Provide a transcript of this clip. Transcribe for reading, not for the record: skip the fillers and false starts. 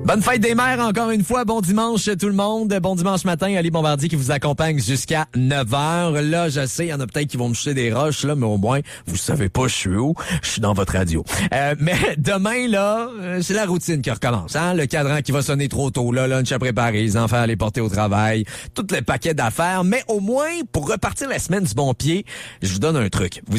Bonne fête des mères encore une fois. Bon dimanche tout le monde. Bon dimanche matin. Ali Bombardier qui vous accompagne jusqu'à 9h. Là, je sais, il y en a peut-être qui vont me jeter des roches, là, mais au moins, vous savez pas je suis où. Je suis dans votre radio. Mais demain, là, c'est la routine qui recommence. Hein? Le cadran qui va sonner trop tôt. Là, lunch à préparer, les enfants à les porter au travail. Tout le paquet d'affaires. Mais au moins, pour repartir la semaine du bon pied, je vous donne un truc.